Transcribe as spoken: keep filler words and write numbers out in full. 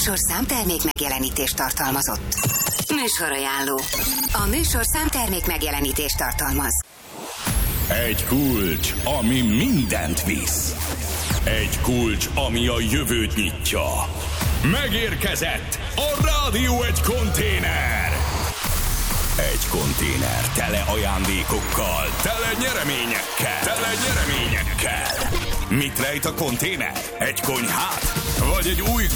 műsor számtermék megjelenítést tartalmazott. Műsorajánló. A műsor számtermék megjelenítést tartalmaz. Egy kulcs, ami mindent visz. Egy kulcs, ami a jövőt nyitja. Megérkezett a Rádió Egy konténer. Egy konténer tele ajándékokkal, tele nyereményekkel, tele nyereményekkel. Mit rejt a konténer? Egy konyhát? Vagy egy új